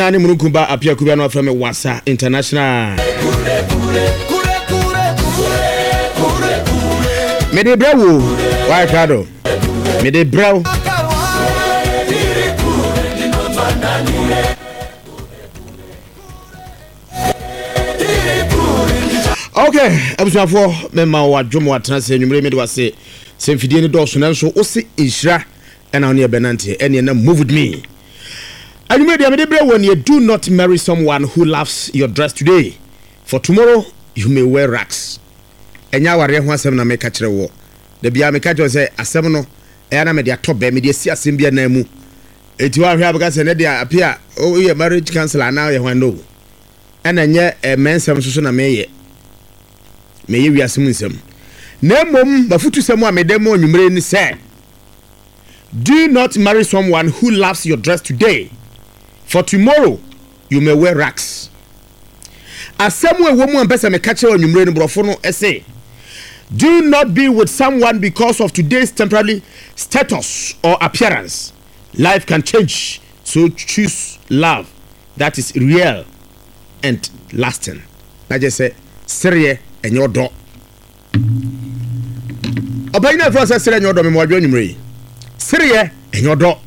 Ani Munukumba apia Kubiano from Wasa International. Mede brewo, why Kado? Mede brew. Okay, abusafo memma wa dwomo atnase nwumre mede wase semfidie ne dɔso nanso osi inhira ɛna one benante ɛne na move with me. Anyway, when you do not marry someone who loves your dress today, for tomorrow you may wear rags. And now I want to make a catch a war. The Bia Mekajo say, a seminal, and I'm at the top, media see a symbia name. It will have got an idea appear. Oh, your marriage counselor now, you know. And then, yeah, a man some social may we assume some. No mum, but to someone made them more numerous say. Do not marry someone who loves your dress today. For tomorrow, you may wear rags. As someone woman person may catch on your brofono essay. Do not be with someone because of today's temporary status or appearance. Life can change, so choose love that is real and lasting. I just say, Syria and your dog. Obayina for Syria and your dog, me Syria and your dog.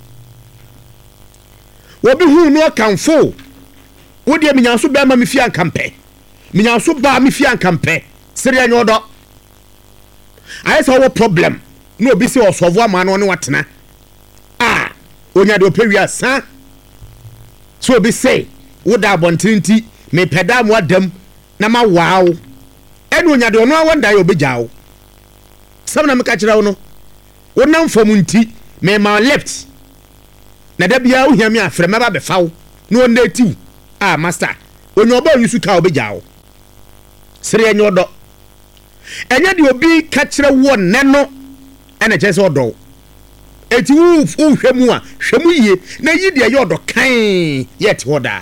Wobi hu no kanfo wo de minyanso ba ma me fia nkampe minyanso ba me fia nkampe sere anyodo ayesa wo problem no obi se osovo ama no ne watena onya de opewia sa so obi se wo da abontinti me peda mo adam na ma waaw ene onya de ono awanda ye obegyawo sam na me ka kira wo no wo nam fam nti me ma left na da bia wo hiame afre meba be fawo no native master onyo ba yusu ka obegyawo sere enyodo enye de obi ka kire wo ne no ene chese odo eti wo hwemu a hwemu yie na yi de yodo kan yet hoda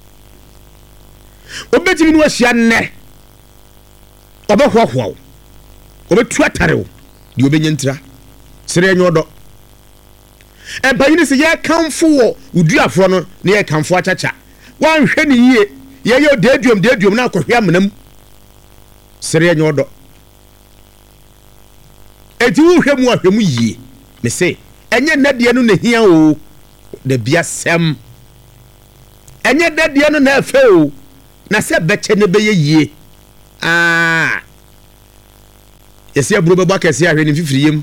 obetimi no ahia ne obehwohwo obetu atare de obenyentira sere enyodo Bayini se ye kamfo wo uduafo no ne ye kamfo achacha wan hwe ne yie ye yo dedium na akohwe amnam sere nyodo eti wo hwe mu ahwe mu yie me se enye nade no na hia o de bia sem enye nade no na afa o na se beche ne be ye yie yesi aburo beba kese ahwe ne fifiriyem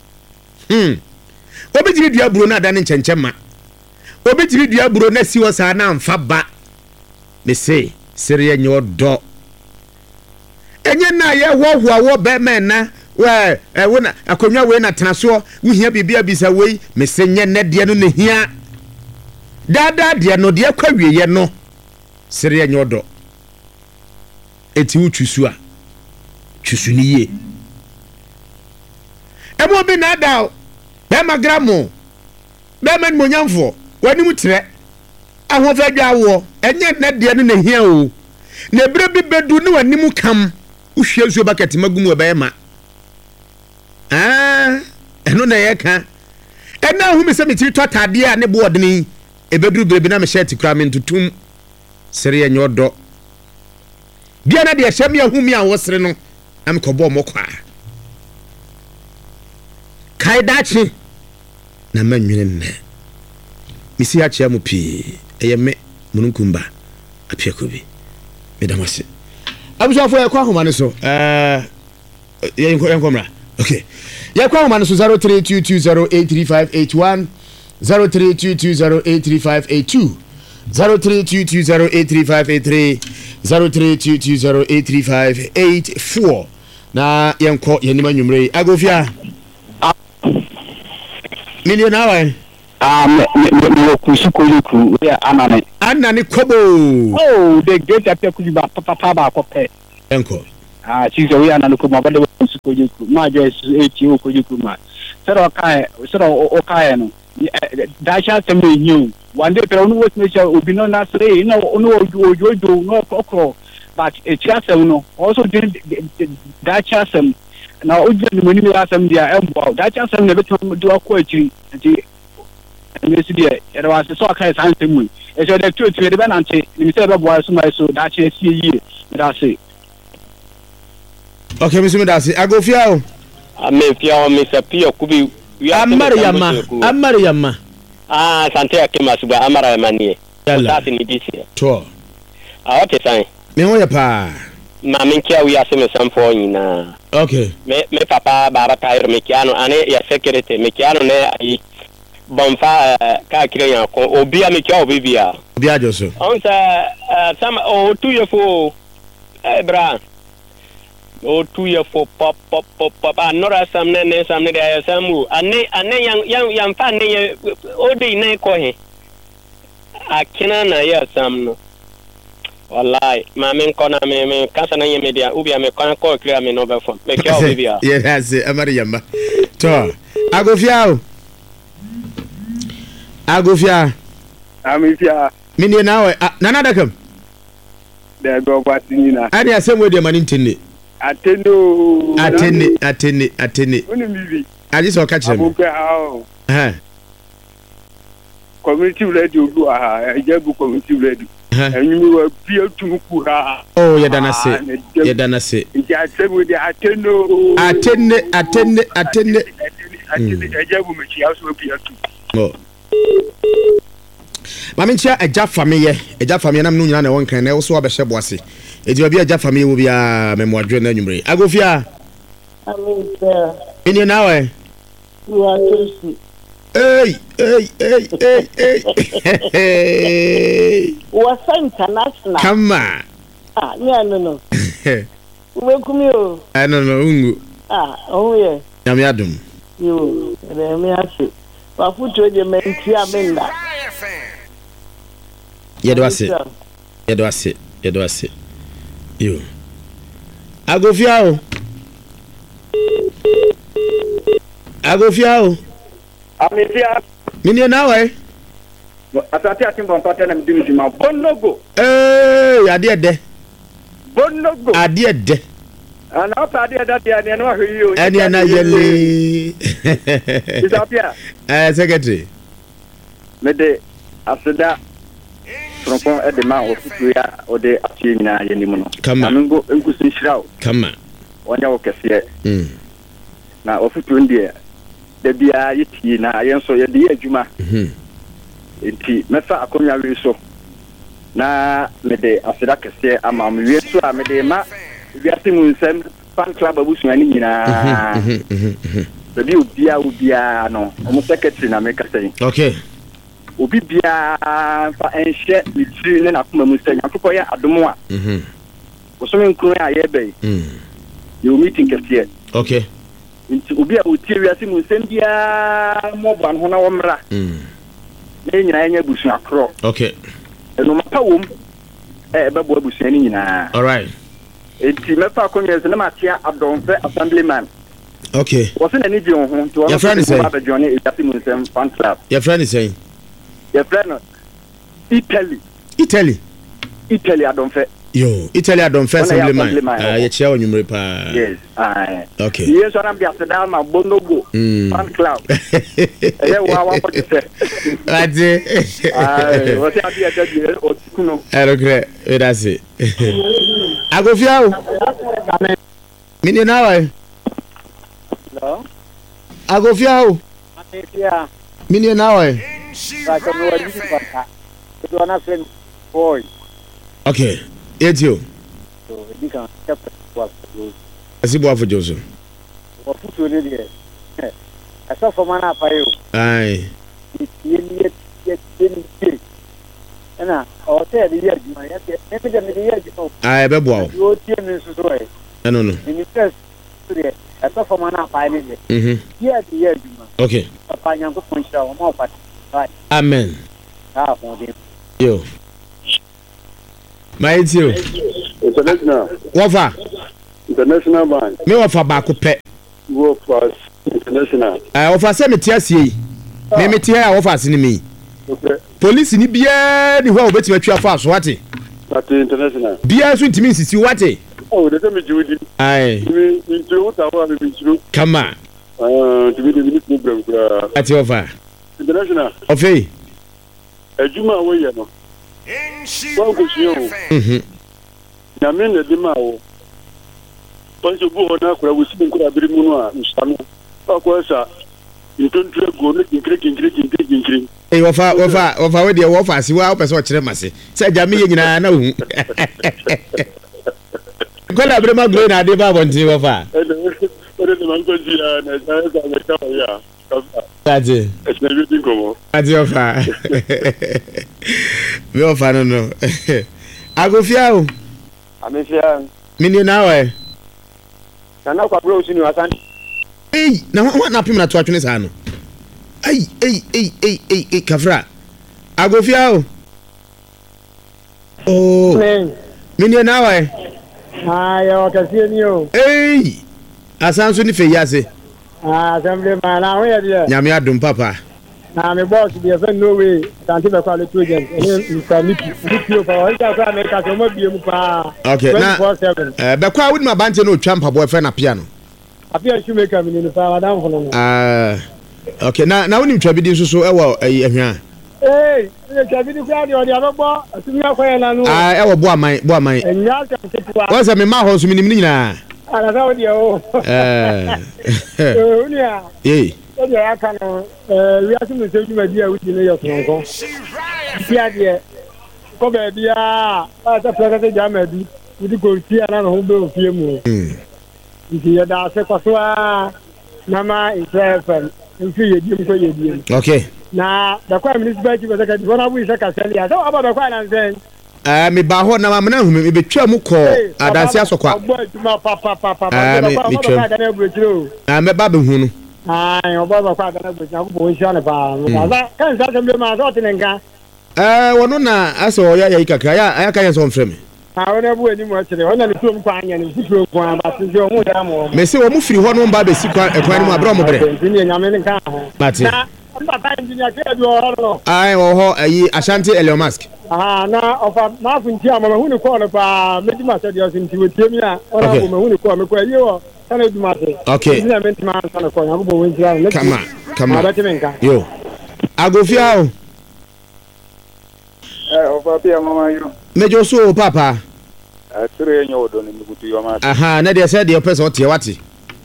obetiri dua buro na adane nchenchenma obetiri dua buro na siwo sa na amfa ba me say sere enye odo enye na ye hohoa wo be men na we na akonwa we na tenaso wo hia bibia bisa we me say nye ne de no ne hia dada de no de kwa wieye no sere enye odo eti utwisu a twisu ni ye ebo bi na da Bema gramo bema monyamfo wani mutre ahofa dwawo enye na de no na hia o na bre bi bedu ne wani mu kam uhwie nsuo bucket magum obema eno na ye ka ena hu me se metiri totade a ne board ni ebedu brebi na me shirt kura me ntutum sere ye nyodo bia na de hyem ya hu mi a wo sere no am kobo mokwa Kaidachi na manwene nne misi achia mu pi eyeme Munukumba apiakobi medamase abusafo yakwa homa ne so yenkomra okay yakwa homa ne so 0322083581 0322083582 0322083583 0322083584 na yenko yenima nwumre agofia million hour me kusukuliku ya anane kobo the great apekuji ba papa ba kope enko chizo we anane kobo ba de kusukuliku ma je eti okuliku ma sero kai no dacha teme nyu one day pero no was measure obi no na say no ojo no okro but echiasem no also dacha sem na ojo ni moni asem dia embo dacha sem na beto do akọ akiri nti Miss Dear, it was a soccer something. It's a two to the Benante, instead of was my so that she see you. That's it. Okay, Mr. Medasi, I go fiao. I may fear Mr. Pio Kubi. Mariama. Ah, Santia Kimasuba, Amara Mani. That's in this year. Tour. I ought to say. Me want pa. Maminkia, we are some for you now. Okay. Me papa, Barata, Mekiano, and your secretary, Mekiano, ne Bonfa, Kakria, Obia Mekia, Bibia. Biajoso. On some 2 years for Bra. 2 years for pop, not some name, some there, some young family, all day, Neko. I cannot hear some. Wallahi, mamin kona me kasa na yemedia ubia me kona call clear me no be phone. Make your bibia. Yeah, that's it. Amariyamba. To. Agofia. Amifia. Mini nawe nana dakam. There go Batinina. Ani asem we de mani ntini. Atene. Uni mivi. Aji so ka kire me. Abuke how. Community radio do Ejebu community radio. And you were peer to Kura. Oh, Yadana say. I said with the Ateno. Ejebu Machias will be a two. Oh. Mamincha, a Jaff family, and I'm no one can also have a shabwasi. It will be a Jaff family will be a memoir journal. Agofia. In your now, you are thirsty. Hey. Was international. Come on. No. Welcome you. I don't know. Yeah. Yamiadum. You, let me ask you. But put your mentia menda. Yedwase. You. Agofia. Amifia. Mini now, Asante atimbo mpata na mdimi jima. Bonogo. Adiede. Bonogo. Adiede. Ana opa adiede ya ni eno ahiyo. Eni ana yele. Isapia. Secretary. Mede aseda Tronpon edema ofutu ya ode atie nyina yenimu no. Amingo enkusin shirawo. Kama. Onya wo kese. Na ofutu ndie da bia yiti na yenso ye de adwuma. Enti mefa akonya wi so. Na mede aseda kese ama mwie so a mede ma wiase mu nsem fan club abusuani nyina. Da bi obia no omo secretary na make say. Okay. Obi bia fa enhye litri ne na kuma mu senya akoko ya adomo a so men kuro ya yebe you meeting kese. Okay. Nti obi a otie wiase mu nsem bia mo ban ho na wo mra ne nyina enya busu akro. Okay. No mapa wom bebo abusuani nyina. All right. Nti mefa akonya se na matia adonfe assemblyman. Okay. Wo se na ni bi ho nti wo friend is saying ba join e wiase mu nsem fan club. Your friend is saying your friend Italy adonfe. Yo, Italy don't first assemblyman. You chair on your pa. Yes. Okay. Yes, I'm just down my bonobo. Fan club. Yeah, what you say? That's it. What I did or Kuno. I don't care. That's it. I go fiao. Mini now. Hello. I go fiao. Yeah. Mini now. I don't know what you want. Boy. Okay. It's you. So you can help us. I see what for Joseph. What put you in here? I saw for man up. Aye. And I tell you, I be wow. You I don't know. in the first, I saw for man up. Yes. Okay. Papa, young punch out more. Amen. Yo. My it's you. International. Wafa. International band. Me wafa baako pɛ. World class international. Wafa sɛ me tia sie. Me tia wafa asene mi. Okay. Police ni bia ni hɔ obetime twa fa so wate. That international. Bia so ntimi nsisi wate. Oh, the time you did. Aye. We into what I want to be true. Come on. To be the problem. Ati wafa. international. Okay. Ejuma we ye no. Wan ko shi o. Na men na di ma o. Ponso bu ho na kura wusi bin kura biri mu no a nsano. Ko sa intontre go no kinkiri. Hey, wafa we dey wafa si wa opese o kire mase. Se jame ye nyina na hu. Kola bere ma glo na de ba bonti wafa. Ore de man ko ji na na ka ya. Ade. Es na bitin komo. Ade wafa. Me wafa no. Agofia o. Amefia. Mini na we. Na kwa bro sinu asan. Hey, na wa na pim na to atwene sa no. Ei, kafra. Agofia o. Oh. Mini na we. Yo kasi ni o. Hey. Asanso ni fe yase. Assembly man na we dey. Nyame adum papa. Na me boss dey say no way. Tanti be kwale to agent. Ni ka nipi for all that America so mo biem pa. Okay, na. Be kwa wudi ma bante no twa mpa boy friend na piano. Apia shoemaker mi ni pa madam for no. Okay, na woni twa bidi so ewo ehwa. Hey, twa bidi kwa dey o dey abbo. Asumi akoye na no. Ewo bo aman. Enya ka ketua. What's me ma ho so minim ni nyina. Ala sa odi o. Unia. Eh. Odi ya ka no wi asumi se djuma dia wudi ne yo sonko. Bia de ko be bia ta plaka te jama bi. Wudi ko ti ana no be ofie mu. Nti ya da se kwaso mama ifefen. Nti ye di mko ye di. Okay. Na da kwa municipality be ka di bona bu isa ka seli ya. So aba da kwa na nzen. Me ba ho na ma na hu me betwa mu ko adanse asokwa. Me ba be hu no. Obo ba kwa na bu na bu nshi na ba. Kan sa tembe ma so tinenka. Wono na aso ya ikaka ya kan so mfrem. Wona bu ani mo kire. Wona ni tuom kwa anya ni futuo kwa ba se o mu da mo. Me se wo mu firi ho no ba be si kwa ekwan mu abro mo bre. Ni nyame ne kan ho. Mate. Na ba engineer ke do ho no. Wo ho ayi Ashanti Elon Musk. Na ofa ma funti ama hu ni ko no pa meji ma se dia sinti we temi a ona ko ma hu ni ko me ko ayi wo kana du ma se. Okay. Ni na menti ma sana ko ya go won tira. Come on. Yo. Agofia o. Ofa pia mama yo. Mejo so papa. Sire enyo odo ni migutu yo ma. Aha, na de say de person o tie wati.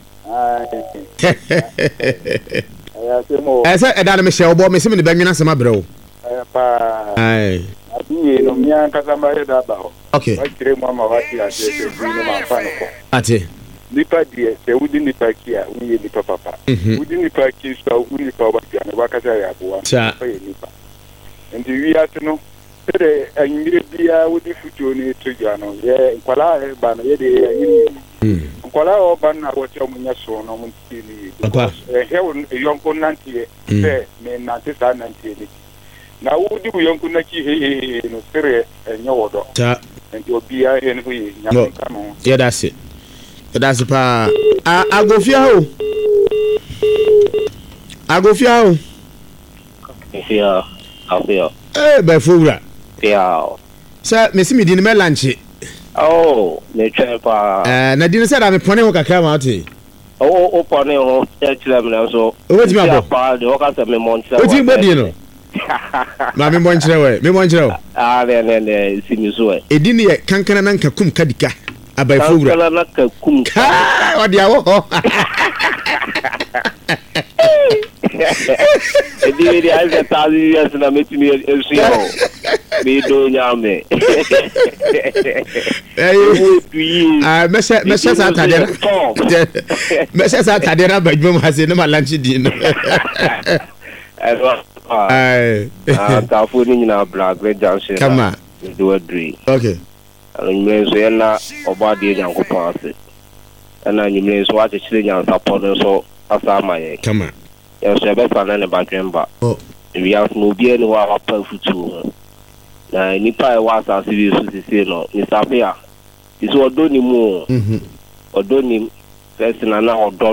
Ya semo. Say e da na me hye obo me se me ne banwena sema bre o. Pa. Ai. Atuye no mia nkasa ma ye da ba o. Okay. Wa kire mu ama wati a se se no ma fa no ko. Ate. Nipa die se wudi nipa kia unye nipa papa. Wudi nipa kia so wudi nipa wa kia no wakasa ya bo wa. Fa ye nipa. Ndi wi ate no tere anyire bia wudi futuo ni tujwa no ye nkwala ba no ye de anyire. Nkwala o ba na wo che omunya so no mu tini. Papa. He yonko nantie se me nante sa nantie ni. Na wudi bu yonko na ki he no tere enyo wodo. Ta. Ndi obia ye no ye nyam kanu. Yeah, that's it. That's pa. Agofia ho. Agofia ho. Afia. Be fura. Yeah. Sir, me si me di me lunch. Oh, me try pa. Na di say da me pone ho kakra ma oti. O pone ho, e tira me na so. O weti ma bo. Pa de o ka se me moncha. O ti body no. Ma me monchire we, me monchire o. Ne, si mi so e. Edi ne kankana na nkakum kadika. Abai fura. Kankana na kakum. O dia wo. Edi ai ta di as na metini esuo. Me do nyame. Me sa tadera. Me sa tadera ba djum hase no malanchi di no. Ta fu ni na bra great junction. Kama. Do agree. Okay. Nyimle so na oba de Nyankopon ase. Na nyimle so wa chechire nyansapo no so asama ye. Kama. Ya so be fa na ne badwemba. Oh. We have no be any wa pa futu. Na nipa e wa asase bi so sisi no ni sapia. Iso odo ni mu. Odo ni first na odo